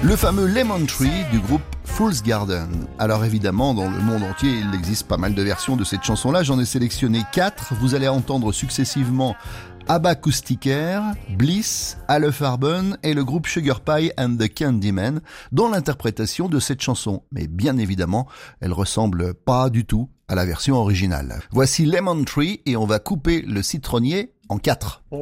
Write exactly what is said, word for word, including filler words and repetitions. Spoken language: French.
Le fameux Lemon Tree du groupe Fool's Garden. Alors évidemment, dans le monde entier, il existe pas mal de versions de cette chanson-là. J'en ai sélectionné quatre. Vous allez entendre successivement ABBA Acousticaire, Bliss, Alle Farben et le groupe Sugar Pie and the Candymen dans l'interprétation de cette chanson. Mais bien évidemment, elle ressemble pas du tout à la version originale. Voici Lemon Tree et on va couper le citronnier en quatre.